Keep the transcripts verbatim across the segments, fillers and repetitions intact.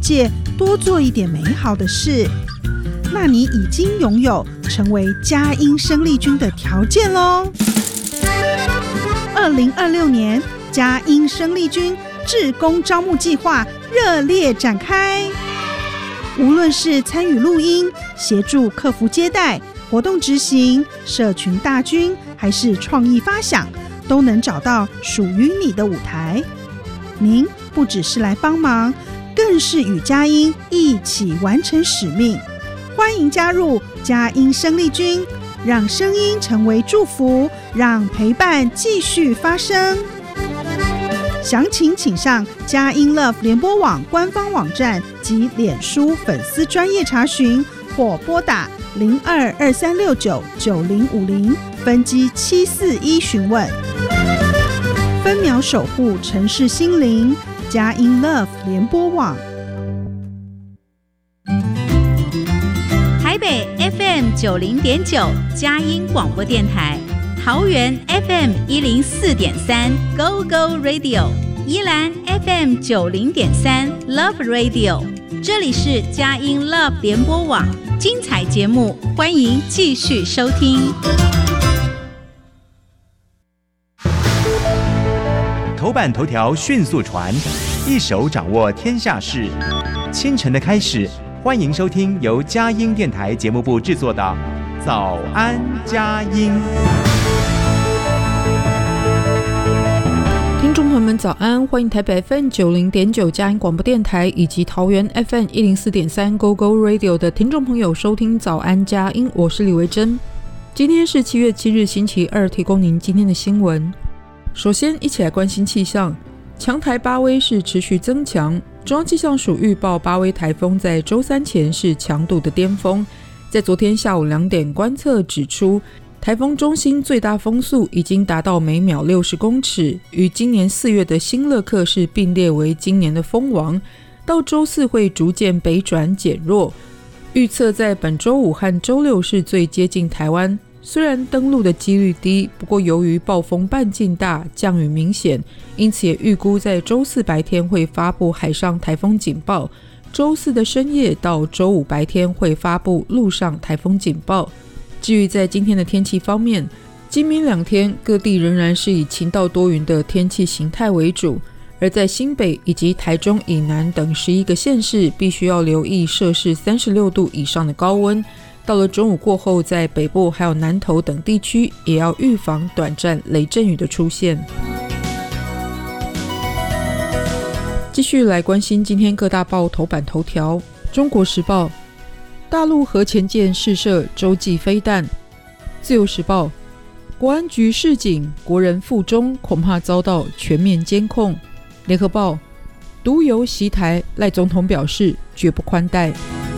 界多做一点美好的事，那你已经拥有成为佳音生力军的条件咯。二零二六年佳音生力军志工招募计划热烈展开，无论是参与录音、协助客服接待、活动执行、社群大军，还是创意发想，都能找到属于你的舞台。您不只是来帮忙，更是与佳音一起完成使命。欢迎加入佳音生力军，让声音成为祝福，让陪伴继续发生。详情请上佳音 Love 联播网官方网站及脸书粉丝专页查询，或拨打零二二三六九九零五零分机七四一询问。分秒守护城市心灵，佳音 Love 联播网。 台北 F M 九零点九佳音广播电台，桃园 F M 一零四点三 Go Go Radio， 宜兰 F M 九零点三 Love Radio。这里是佳音 Love 联播网，精彩节目，欢迎继续收听。 头版头条迅速传，一手掌握天下事。清晨的开始，欢迎收听由佳音电台节目部制作的《早安佳音》。 听众朋友们早安，欢迎台北 F M 九零点九佳音广播电台以及桃园 F M 一零四点三 Go Go Radio 的听众朋友收听早安佳音，我是李维珍。今天是七月七日星期二，提供您今天的新闻。首先一起来关心气象，强台巴威是持续增强，中央气象署预报巴威台风在周三前是强度的巅峰，在昨天下午两点观测指出，台风中心最大风速已经达到每秒六十公尺，与今年四月的新乐克是并列为今年的风王，到周四会逐渐北转减弱，预测在本周五和周六是最接近台湾。虽然登陆的几率低，不过由于暴风半径大、降雨明显，因此也预估在周四白天会发布海上台风警报，周四的深夜到周五白天会发布陆上台风警报。至于在今天的天气方面，今明两天各地仍然是以晴到多云的天气形态为主，而在新北以及台中以南等十一个县市必须要留意摄氏三十六度以上的高温。到了中午过后，在北部还有南投等地区也要预防短暂雷阵雨的出现。继续来关心今天各大报头版头条。中国时报，大陆核潜舰试射洲际飞弹。自由时报，国安局示警，国人腹中恐怕遭到全面监控。联合报，独游袭台，赖总统表示绝不宽待。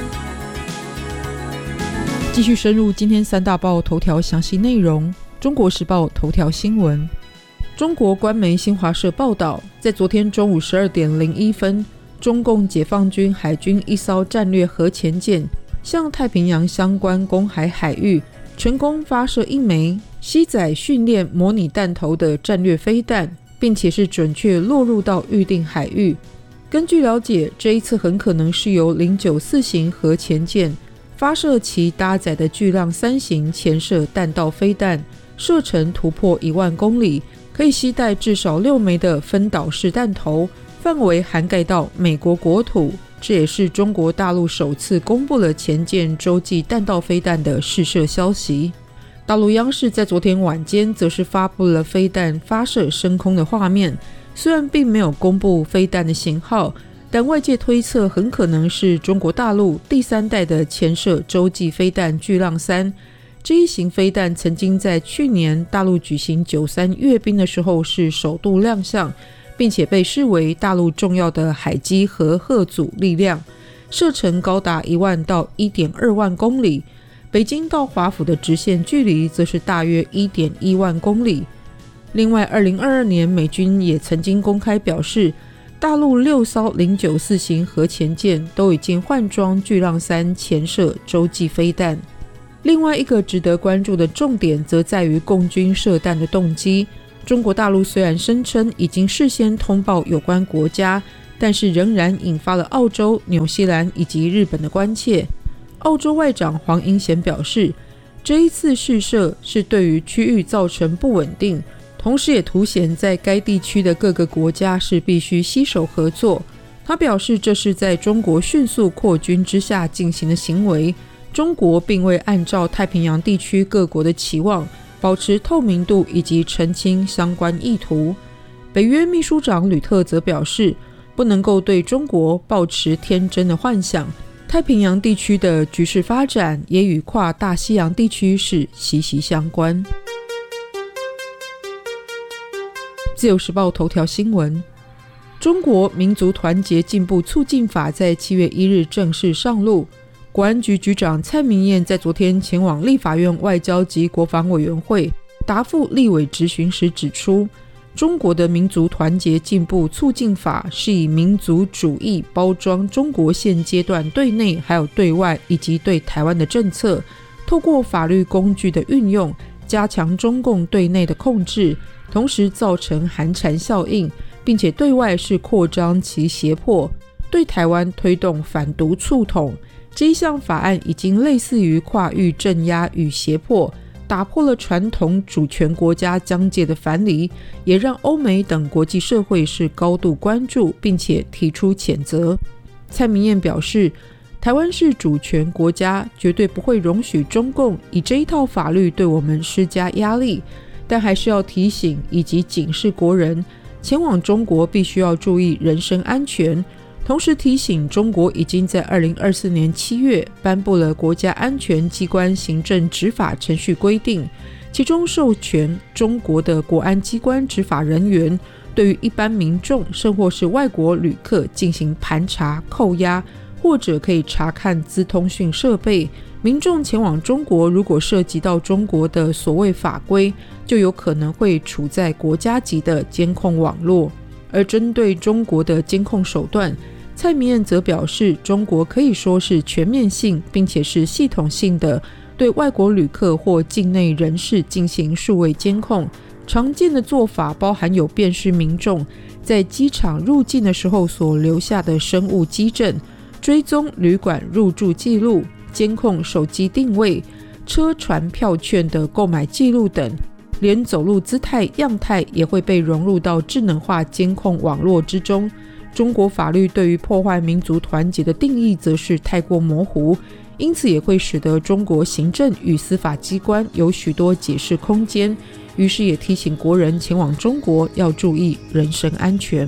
继续深入今天三大报头条详细内容。中国时报头条新闻，中国官媒新华社报道，在昨天中午十二点零一分，中共解放军海军一艘战略核潜舰向太平洋相关公海海域成功发射一枚携载训练模拟弹头的战略飞弹，并且是准确落入到预定海域。根据了解，这一次很可能是由零九四型核潜舰发射其搭载的巨浪三型潜射弹道飞弹，射程突破一万公里，可以携带至少六枚的分导式弹头，范围涵盖到美国国土。这也是中国大陆首次公布了潜舰洲际弹道飞弹的试射消息。大陆央视在昨天晚间则是发布了飞弹发射升空的画面，虽然并没有公布飞弹的型号，但外界推测很可能是中国大陆第三代的潜射洲际飞弹巨浪三。这一型飞弹曾经在去年大陆举行九三阅兵的时候是首度亮相，并且被视为大陆重要的海基和核阻力量，射程高达一万到 一点二万公里，北京到华府的直线距离则是大约 一点一万公里。另外二零二二年美军也曾经公开表示，大陆六艘零九四型核潜舰都已经换装巨浪三潜射洲际飞弹。另外一个值得关注的重点则在于共军射弹的动机。中国大陆虽然声称已经事先通报有关国家， 但是仍然引发了澳洲、纽西兰以及日本的关切。澳洲外长黄英贤表示，这一次试射是对于区域造成不稳定，同时也凸显在该地区的各个国家是必须携手合作。他表示，这是在中国迅速扩军之下进行的行为，中国并未按照太平洋地区各国的期望保持透明度以及澄清相关意图。北约秘书长吕特则表示，不能够对中国抱持天真的幻想，太平洋地区的局势发展也与跨大西洋地区是息息相关。自由时报头条新闻，中国民族团结进步促进法在七月一日正式上路。国安局局长蔡明彦在昨天前往立法院外交及国防委员会答复立委质询时指出，中国的民族团结进步促进法是以民族主义包装中国现阶段对内还有对外以及对台湾的政策，透过法律工具的运用加强中共对内的控制，同时造成寒蝉效应，并且对外是扩张其胁迫，对台湾推动反独促统。这一项法案已经类似于跨域镇压与胁迫，打破了传统主权国家疆界的藩篱，也让欧美等国际社会是高度关注，并且提出谴责。蔡明彦表示，台湾是主权国家，绝对不会容许中共以这一套法律对我们施加压力，但还是要提醒以及警示国人，前往中国必须要注意人身安全。同时提醒，中国已经在二零二四年七月颁布了国家安全机关行政执法程序规定，其中授权中国的国安机关执法人员对于一般民众甚或是外国旅客进行盘查、扣押，或者可以查看资通讯设备。民众前往中国如果涉及到中国的所谓法规，就有可能会处在国家级的监控网络。而针对中国的监控手段，蔡明彦则表示，中国可以说是全面性并且是系统性的对外国旅客或境内人士进行数位监控。常见的做法包含有辨识民众在机场入境的时候所留下的生物基证，追踪旅馆入住记录，监控手机定位，车船票券的购买记录等，连走路姿态样态也会被融入到智能化监控网络之中。中国法律对于破坏民族团结的定义则是太过模糊，因此也会使得中国行政与司法机关有许多解释空间，于是也提醒国人前往中国要注意人身安全。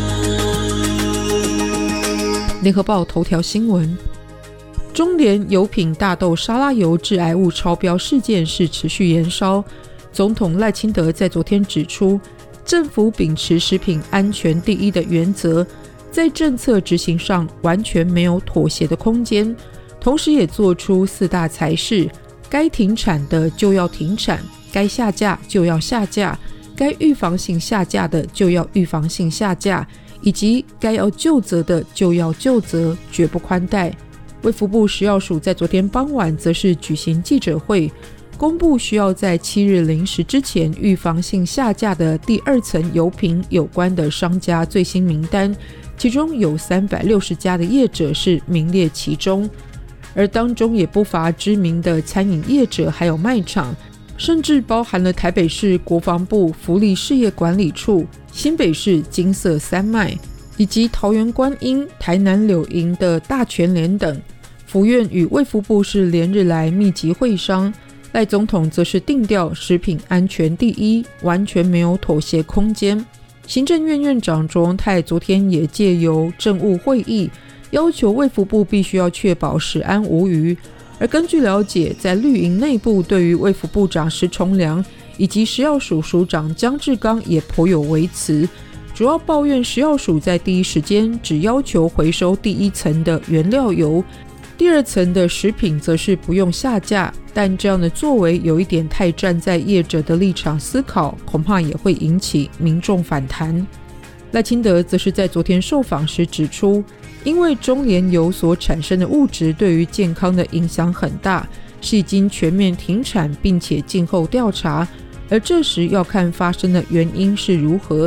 联合报头条新闻，中联油品大豆沙拉油致癌物超标事件是持续延烧。总统赖清德在昨天指出，政府秉持食品安全第一的原则，在政策执行上完全没有妥协的空间，同时也做出四大裁示，该停产的就要停产，该下架就要下架，该预防性下架的就要预防性下架，以及该要究责的就要究责，绝不宽待。卫福部食药署在昨天傍晚则是举行记者会，公布需要在七日零时之前预防性下架的第二层油品有关的商家最新名单，其中有三百六十家的业者是名列其中，而当中也不乏知名的餐饮业者还有卖场，甚至包含了台北市国防部福利事业管理处、新北市金色三卖，以及桃园观音、台南柳营的大全联等。府院与卫福部是连日来密集会商，赖总统则是定调食品安全第一，完全没有妥协空间。行政院院长卓荣泰昨天也借由政务会议，要求卫福部必须要确保食安无虞。而根据了解，在绿营内部对于卫福部长石崇良以及食药署署长江志刚也颇有微词，主要抱怨食药署在第一时间只要求回收第一层的原料油，第二层的食品则是不用下架，但这样的作为有一点太站在业者的立场思考，恐怕也会引起民众反弹。赖清德则是在昨天受访时指出，因为中联油所产生的物质对于健康的影响很大，是已经全面停产并且静候调查，而这时要看发生的原因是如何，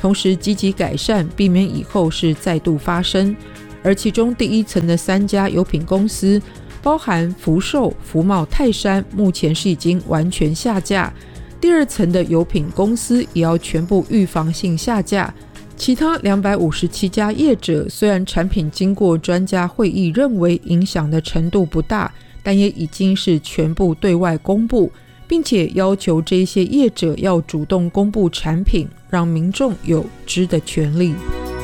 同时积极改善，避免以后是再度发生。而其中第一层的三家油品公司，包含福寿、福茂、泰山，目前是已经完全下架。第二层的油品公司也要全部预防性下架。其他两百五十七家业者，虽然产品经过专家会议认为影响的程度不大，但也已经是全部对外公布，并且要求这些业者要主动公布产品，让民众有知的权利。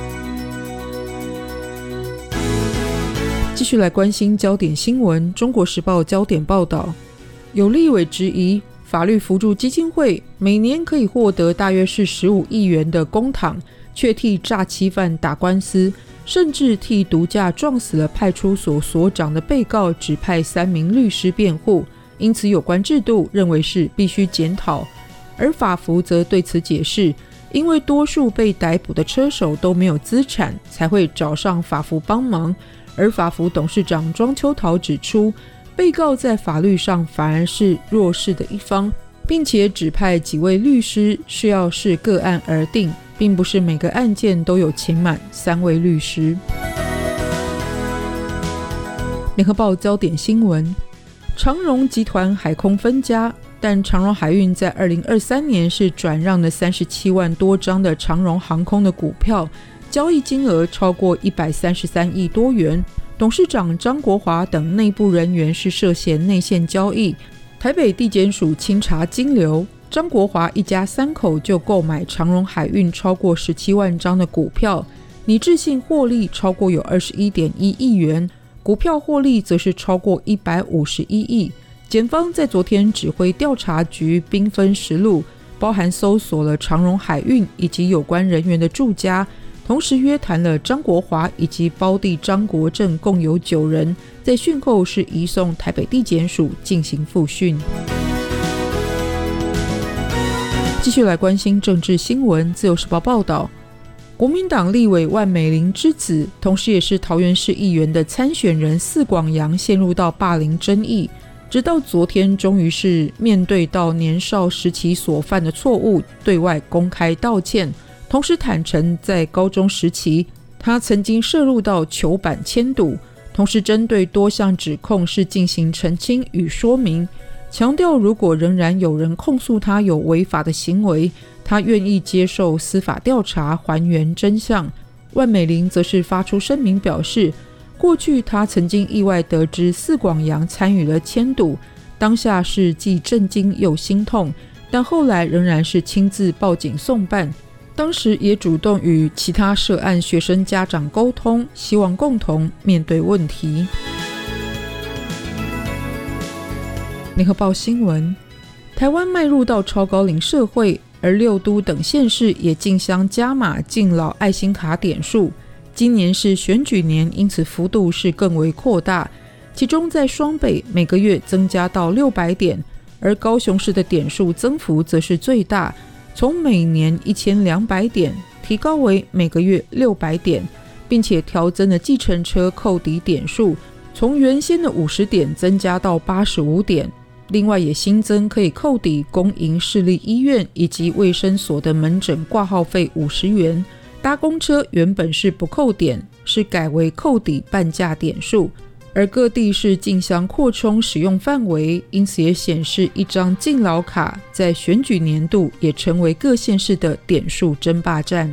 继续来关心焦点新闻，中国时报焦点报道，有立委质疑法律扶助基金会每年可以获得大约是十五亿元的公帑，却替诈欺犯打官司，甚至替毒驾撞死了派出所所长的被告指派三名律师辩护，因此有关制度认为是必须检讨。而法扶则对此解释，因为多数被逮捕的车手都没有资产，才会找上法扶帮忙。而法扶董事长庄秋桃指出，被告在法律上反而是弱势的一方，并且指派几位律师是要视个案而定，并不是每个案件都有请满三位律师。联合报焦点新闻，长荣集团海空分家，但长荣海运在二零二三年是转让了三十七万多张的长荣航空的股票，交易金额超过一百三十三亿多元。董事长张国华等内部人员是涉嫌内线交易，台北地检署清查金流，张国华一家三口就购买长荣海运超过十七万张的股票，拟制性获利超过有 二十一点一亿元，股票获利则是超过一百五十一亿。检方在昨天指挥调查局兵分十路，包含搜索了长荣海运以及有关人员的住家，同时约谈了张国华以及胞弟张国正共有九人，在讯后是移送台北地检署进行复讯。继续来关心政治新闻，自由时报报道，国民党立委万美玲之子，同时也是桃园市议员的参选人四广阳陷入到霸凌争议，直到昨天终于是面对到年少时期所犯的错误，对外公开道歉，同时坦诚在高中时期他曾经涉入到球板签赌，同时针对多项指控是进行澄清与说明，强调如果仍然有人控诉他有违法的行为，他愿意接受司法调查还原真相。万美玲则是发出声明表示，过去他曾经意外得知四广阳参与了签赌，当下是既震惊又心痛，但后来仍然是亲自报警送办，当时也主动与其他涉案学生家长沟通，希望共同面对问题。联合报新闻，台湾迈入到超高龄社会，而六都等县市也竞相加码敬老爱心卡点数，今年是选举年，因此幅度是更为扩大，其中在双北每个月增加到六百点，而高雄市的点数增幅则是最大，从每年一千两百点提高为每个月六百点，并且调增了计程车扣抵点数，从原先的五十点增加到八十五点。另外也新增可以扣抵公营市立医院以及卫生所的门诊挂号费五十元，搭公车原本是不扣点，是改为扣抵半价点数，而各地是竞相扩充使用范围，因此也显示一张敬老卡在选举年度也成为各县市的点数争霸战。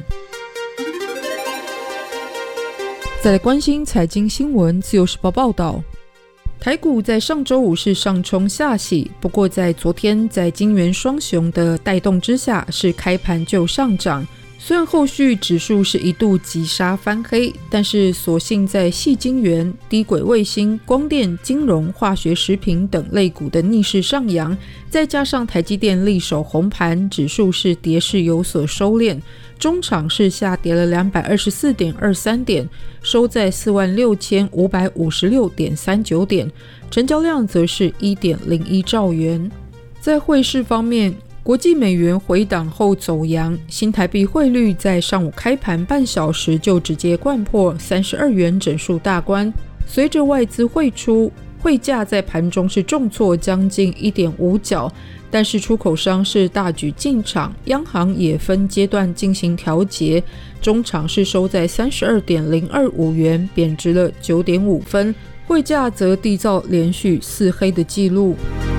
再来关心财经新闻，自由时报报道，台股在上周五是上冲下洗，不过在昨天在金元双雄的带动之下是开盘就上涨，虽然后续指数是一度急杀翻黑，但是所幸在矽晶圆、低轨卫星、光电、金融、化学食品等类股的逆势上扬，再加上台积电力守红盘，指数是跌势有所收敛，中场是下跌了 两百二十四点二三点，收在 四万六千五百五十六点三九点，成交量则是 一点零一兆元。在汇市方面，国际美元回档后走阳，新台币汇率在上午开盘半小时就直接掼破三十二元整数大关，随着外资汇出， 汇价在盘中是重挫将近 一点五角，但是出口商是大举进场，央行也分阶段进行调节，中场是收在 三十二点零二五元，贬值了 九点五分，汇价则缔造连续四黑的记录。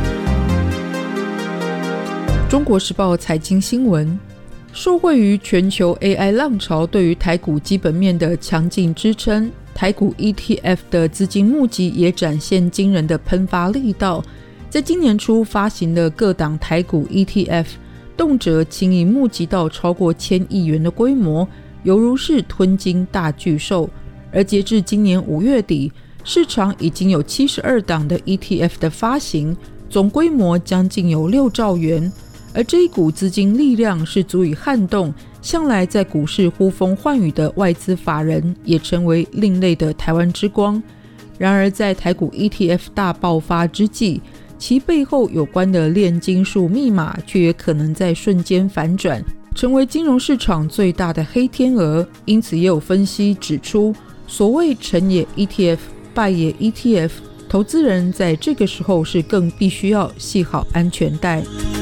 中国时报财经新闻，受惠于全球 A I 浪潮对于台股基本面的强劲支撑，台股 E T F 的资金募集也展现惊人的喷发力道。在今年初发行的各档台股 E T F， 动辄轻易募集到超过千亿元的规模，犹如是吞金大巨兽。而截至今年五月底，市场已经有七十二档的 E T F 的发行，总规模将近有六兆元。而这一股资金力量是足以撼动向来在股市呼风唤雨的外资法人，也成为另类的台湾之光。然而在台股 E T F 大爆发之际，其背后有关的炼金术密码却也可能在瞬间反转，成为金融市场最大的黑天鹅。因此也有分析指出，所谓成也 E T F 败也 E T F， 投资人在这个时候是更必须要系好安全带。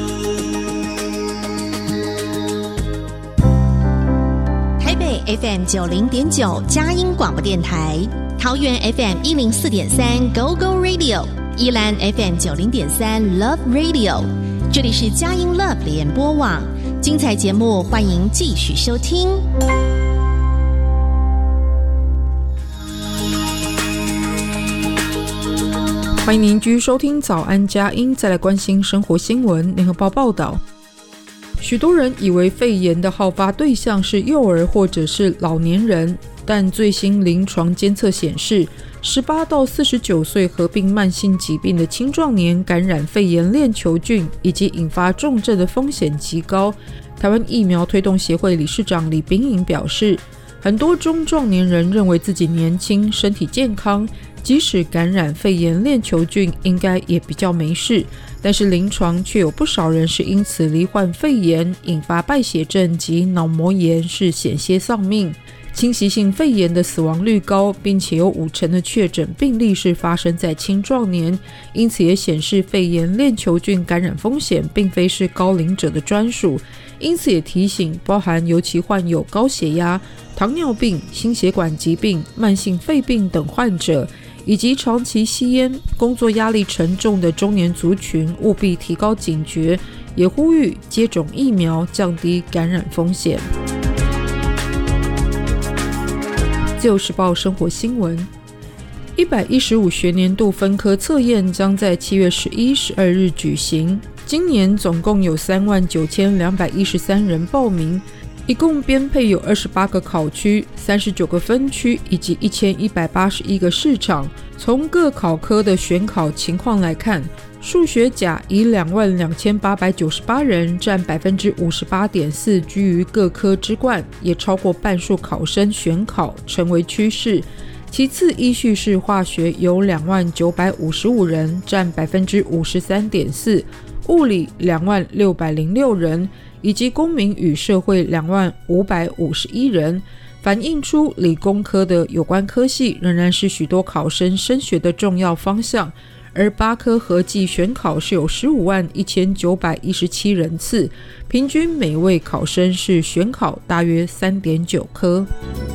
F M 九零点九佳音广播电台，桃园 F M 一零四点三 Go Go Radio， 宜兰 F M 九零点三 Love Radio， 这里是佳音 Love 联播网，精彩节目欢迎继续收听。 欢迎您继续收听早安佳音，再来关心生活新闻。联合报报道，许多人以为肺炎的好发对象是幼儿或者是老年人，但最新临床监测显示，十八到四十九岁合并慢性疾病的青壮年感染肺炎链球菌以及引发重症的风险极高。台湾疫苗推动协会理事长李秉颖表示，很多中壮年人认为自己年轻身体健康，即使感染肺炎链球菌应该也比较没事，但是临床却有不少人是因此罹患肺炎，引发败血症及脑膜炎，是险些丧命。侵袭性肺炎的死亡率高，并且有五成的确诊病例是发生在青壮年，因此也显示肺炎链球菌感染风险并非是高龄者的专属。因此也提醒包含尤其患有高血压、糖尿病、心血管疾病、慢性肺病等患者，以及长期吸烟、工作压力沉重的中年族群，务必提高警觉，也呼吁接种疫苗，降低感染风险。自由时报生活新闻，一百一十五学年度分科测验将在七月十一、十二日举行。今年总共有三万九千两百一十三人报名，一共编配有二十八个考区、三十九个分区以及一千一百八十一个市场。从各考科的选考情况来看，数学甲以两万两千八百九十八人，占 百分之五十八点四 居于各科之冠，也超过半数考生选考，成为趋势。其次依序是化学有两万九百五十五人，占 百分之五十三点四， 物理两万六百零六人，以及公民与社会两万五百五十一人，反映出理工科的有关科系仍然是许多考生升学的重要方向。而八科合计选考是有十五万一千九百一十七人次，平均每位考生是选考大约 三点九科。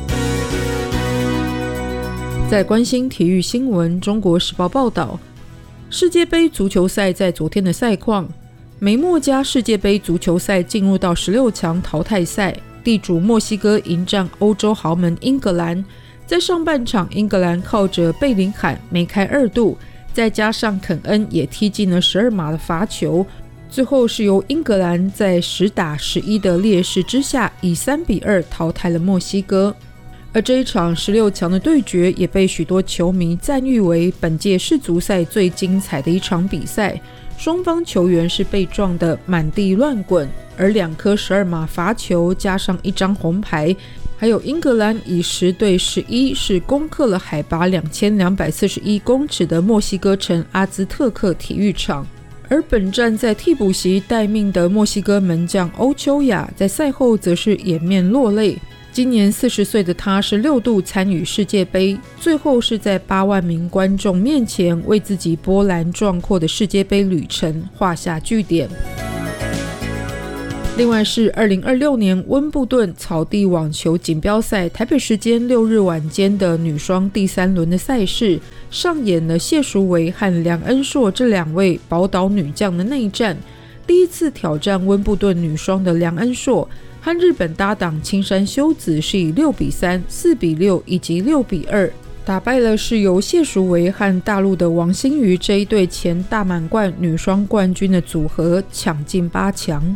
在关心体育新闻，中国时报报道，世界杯足球赛在昨天的赛况，美墨加世界杯足球赛进入到十六强淘汰赛，地主墨西哥迎战欧洲豪门英格兰。在上半场，英格兰靠着贝林罕梅开二度，再加上肯恩也踢进了十二码的罚球，最后是由英格兰在十打十一的劣势之下，以三比二淘汰了墨西哥。而这一场十六强的对决也被许多球迷赞誉为本届世足赛最精彩的一场比赛，双方球员是被撞得满地乱滚，而两颗十二码罚球加上一张红牌，还有英格兰以十对十一是攻克了海拔两千两百四十一公尺的墨西哥城阿兹特克体育场。而本站在替补席待命的墨西哥门将欧秋雅在赛后则是掩面落泪， 今年四十岁的他是六度参与世界杯，最后是在八万名观众面前为自己波澜壮阔的世界杯旅程画下句点。另外是二零二六年温布顿草地网球锦标赛台北时间六日晚间的女双第三轮的赛事，上演了谢淑薇和梁恩硕这两位宝岛女将的内战。第一次挑战温布顿女双的梁恩硕和日本搭档青山修子是以六比三、四比六以及六比二打败了是由谢淑薇和大陆的王欣瑜这一对前大满贯女双冠军的组合，抢进八强。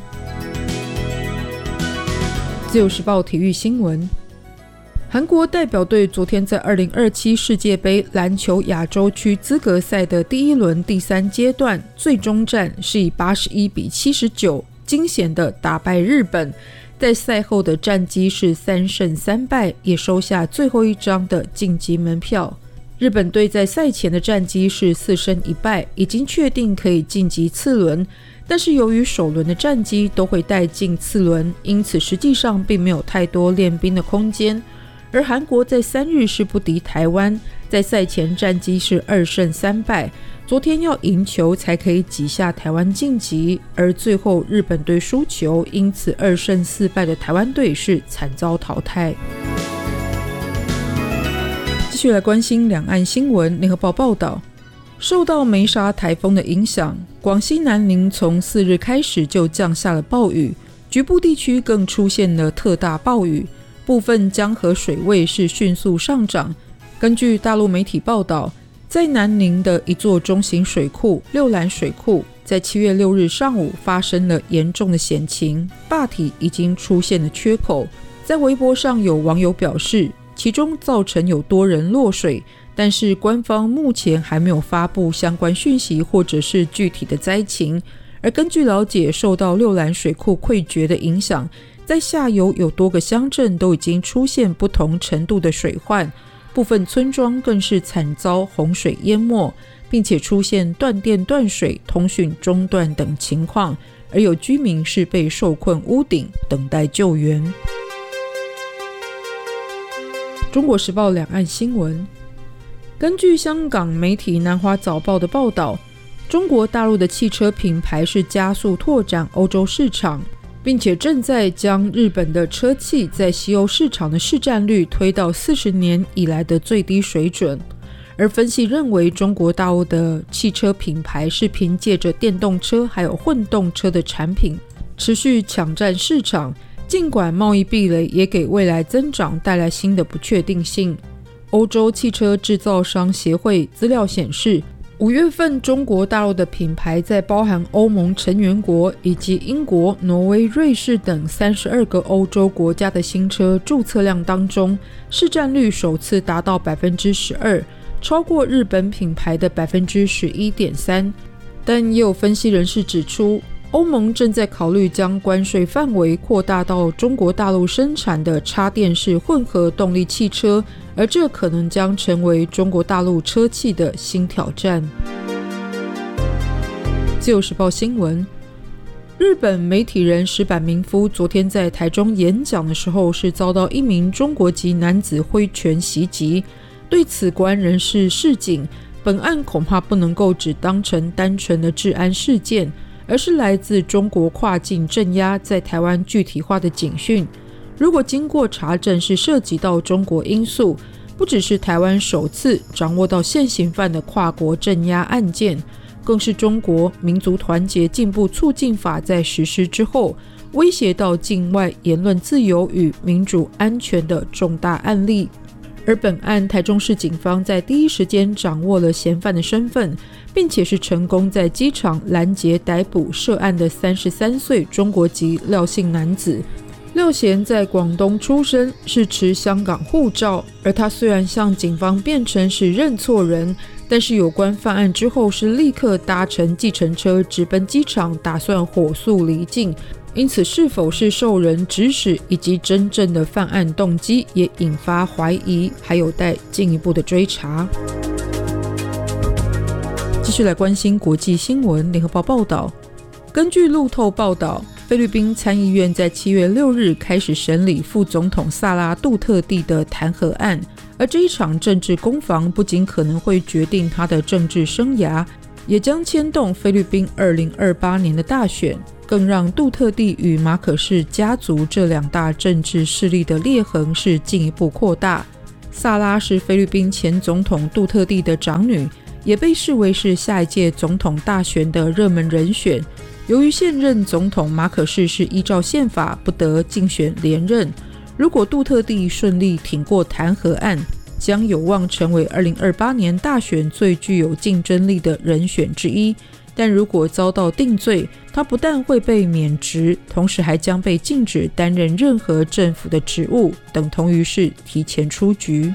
自由时报体育新闻，韩国代表队昨天在二零二七世界杯篮球亚洲区资格赛的第一轮第三阶段最终战是以八十一比七十九惊险地打败日本，在赛后的战绩是三胜三败，也收下最后一张的晋级门票。日本队在赛前的战绩是四胜一败，已经确定可以晋级次轮，但是由于首轮的战绩都会带进次轮，因此实际上并没有太多练兵的空间。而韩国在三日是不敌台湾，在赛前战绩是二胜三败，昨天要赢球才可以挤下台湾晋级，而最后日本队输球，因此二胜四败的台湾队是惨遭淘汰。继续来关心两岸新闻，联合报报道，受到梅沙台风的影响，广西南宁从四日开始就降下了暴雨，局部地区更出现了特大暴雨，部分江河水位是迅速上涨。根据大陆媒体报道，在南宁的一座中型水库六兰水库，在七月六日上午发生了严重的险情，坝体已经出现了缺口。在微博上有网友表示，其中造成有多人落水，但是官方目前还没有发布相关讯息或者是具体的灾情。而根据了解，受到六兰水库溃决的影响，在下游有多个乡镇都已经出现不同程度的水患，部分村庄更是惨遭洪水淹没，并且出现断电断水、通讯中断等情况，而有居民是被受困屋顶等待救援。中国时报两岸新闻，根据香港媒体南华早报的报道，中国大陆的汽车品牌是加速拓展欧洲市场，并且正在将日本的车企在西欧市场的市占率推到四十年以来的最低水准。而分析认为，中国大陆的汽车品牌是凭借着电动车还有混动车的产品持续抢占市场，尽管贸易壁垒也给未来增长带来新的不确定性。欧洲汽车制造商协会资料显示，五月份中国大陆的品牌在包含欧盟成员国以及英国、挪威、瑞士等三十二个欧洲国家的新车注册量当中，市占率首次达到 百分之十二， 超过日本品牌的 百分之十一点三。 但也有分析人士指出，欧盟正在考虑将关税范围扩大到中国大陆生产的插电式混合动力汽车，而这可能将成为中国大陆车企的新挑战。自由时报新闻，日本媒体人石坂明夫昨天在台中演讲的时候，是遭到一名中国籍男子挥拳袭击。对此，国安人士示警，本案恐怕不能够只当成单纯的治安事件，而是来自中国跨境镇压在台湾具体化的警讯。如果经过查证是涉及到中国因素，不只是台湾首次掌握到现行犯的跨国镇压案件，更是中国民族团结进步促进法在实施之后，威胁到境外言论自由与民主安全的重大案例。而本案台中市警方在第一时间掌握了嫌犯的身份，并且是成功在机场拦截逮捕涉案的三十三岁中国籍廖姓男子。廖贤在广东出生，是持香港护照，而他虽然向警方辩称是认错人，但是有关犯案之后是立刻搭乘计程车直奔机场，打算火速离境。因此是否是受人指使以及真正的犯案动机也引发怀疑，还有待进一步的追查。继续来关心国际新闻，联合报报道，根据路透报道， 菲律宾参议院在七月六日开始审理副总统萨拉杜特地的弹劾案，而这一场政治攻防不仅可能会决定他的政治生涯，也将牵动菲律宾二零二八年的大选，更让杜特地与马可仕家族这两大政治势力的裂痕是进一步扩大。萨拉是菲律宾前总统杜特地的长女，也被视为是下一届总统大选的热门人选。由于现任总统马可仕是依照宪法不得竞选连任，如果杜特地顺利挺过弹劾案，将有望成为二零二八年大选最具有竞争力的人选之一。但如果遭到定罪，他不但会被免职，同时还将被禁止担任任何政府的职务，等同于是提前出局。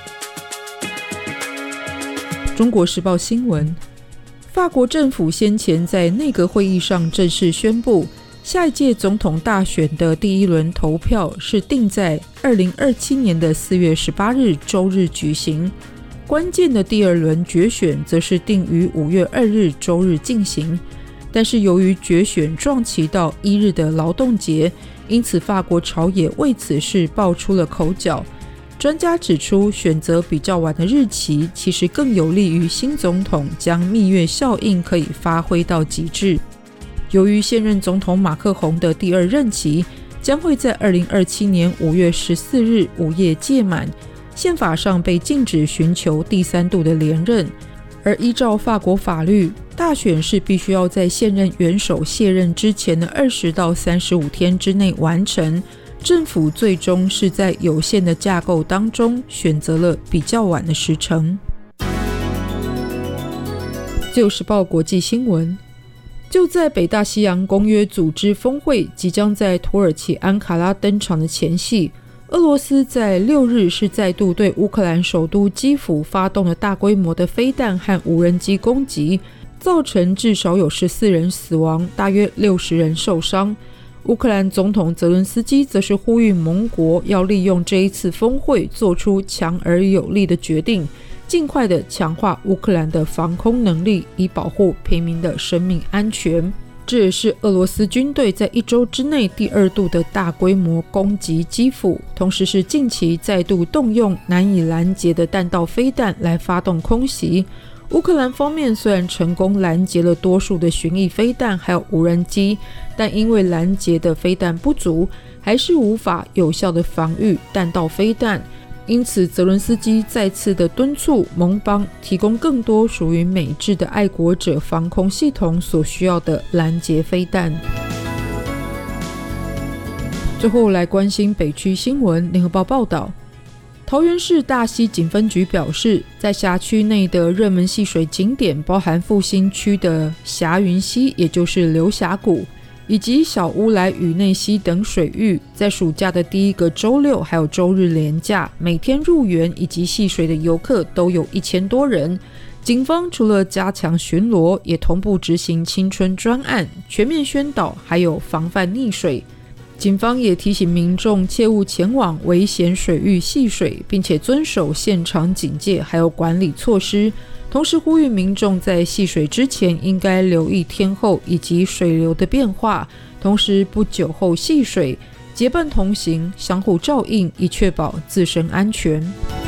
中国时报新闻，法国政府先前在内阁会议上正式宣布，下一届总统大选的第一轮投票是定在二零二七年的四月十八日周日举行，关键的第二轮决选则是定于五月二日周日进行。但是由于决选撞期到一日的劳动节，因此法国朝野为此事爆出了口角。专家指出，选择比较晚的日期其实更有利于新总统将蜜月效应可以发挥到极致。由于现任总统马克宏的第二任期将会在二零二七年五月十四日午夜届满，宪法上被禁止寻求第三度的连任，而依照法国法律，大选是必须要在现任元首卸任之前的二十到三十五天之内完成。政府最终是在有限的架构当中选择了比较晚的时程。自由时报国际新闻，就在北大西洋公约组织峰会即将在土耳其安卡拉登场的前夕，俄罗斯在六日是再度对乌克兰首都基辅发动了大规模的飞弹和无人机攻击，造成至少有十四人死亡，大约六十人受伤。乌克兰总统泽伦斯基则是呼吁盟国要利用这一次峰会做出强而有力的决定，尽快的强化乌克兰的防空能力，以保护平民的生命安全。这也是俄罗斯军队在一周之内第二度的大规模攻击基辅，同时是近期再度动用难以拦截的弹道飞弹来发动空袭。乌克兰方面虽然成功拦截了多数的巡弋飞弹还有无人机，但因为拦截的飞弹不足，还是无法有效的防御弹道飞弹。因此泽伦斯基再次的敦促盟邦提供更多属于美制的爱国者防空系统所需要的拦截飞弹。最后来关心北区新闻，联合报报道，桃园市大溪警分局表示，在辖区内的热门戏水景点，包含复兴区的霞云溪，也就是流峡谷，以及小乌来屿内溪等水域，在暑假的第一个周六还有周日连假，每天入园以及戏水的游客都有一千多人。警方除了加强巡逻，也同步执行青春专案，全面宣导还有防范溺水。警方也提醒民众切勿前往危险水域戏水，并且遵守现场警戒还有管理措施，同时呼吁民众在戏水之前应该留意天候以及水流的变化，同时不酒后戏水，结伴同行，相互照应，以确保自身安全。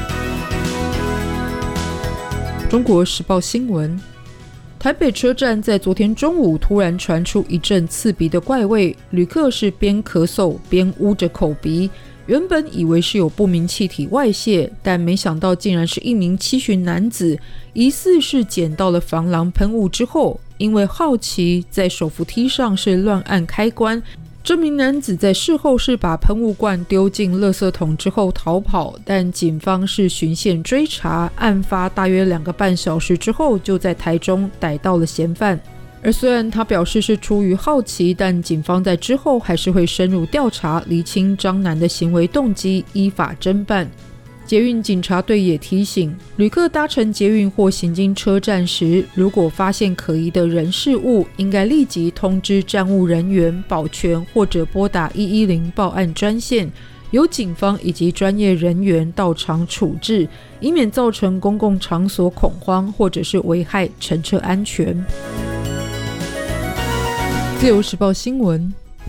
中国时报新闻，台北车站在昨天中午突然传出一阵刺鼻的怪味，旅客是边咳嗽边捂着口鼻，原本以为是有不明气体外泄，但没想到竟然是一名七旬男子，疑似是捡到了防狼喷雾之后，因为好奇在手扶梯上是乱按开关。这名男子在事后是把喷雾罐丢进垃圾桶之后逃跑，但警方是循线追查，案发大约两个半小时之后，就在台中逮到了嫌犯。而虽然他表示是出于好奇，但警方在之后还是会深入调查，厘清张男的行为动机，依法侦办。捷运警察队也提醒，旅客搭乘捷运或行经车站时，如果发现可疑的人事物，应该立即通知站务人员、保全或者拨打一一零报案专线，由警方以及专业人员到场处置，以免造成公共场所恐慌或者是危害乘车安全。自由时报新闻，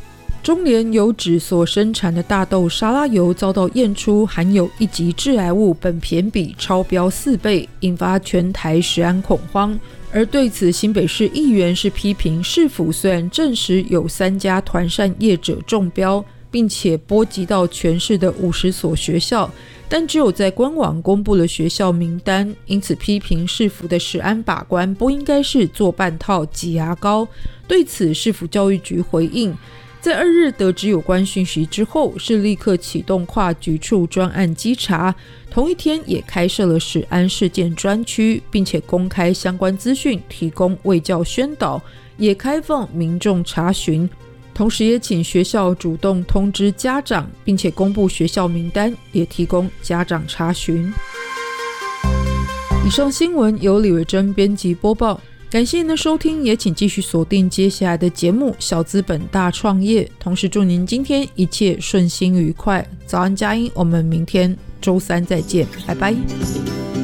中联油脂所生产的大豆沙拉油遭到验出含有一级致癌物苯醛比超标四倍，引发全台食安恐慌。而对此，新北市议员是批评市府虽然证实有三家团膳业者中标，并且波及到全市的五十所学校，但只有在官网公布了学校名单，因此批评市府的食安把关不应该是做半套挤牙膏。对此，市府教育局回应，在二日得知有关讯息之后，是立刻启动跨局处专案稽查，同一天也开设了食安事件专区，并且公开相关资讯，提供卫教宣导，也开放民众查询。同时也请学校主动通知家长，并且公布学校名单，也提供家长查询。以上新闻由李维珍编辑播报，感谢您的收听，也请继续锁定接下来的节目小资本大创业，同时祝您今天一切顺心愉快。早安佳音，我们明天周三再见，拜拜。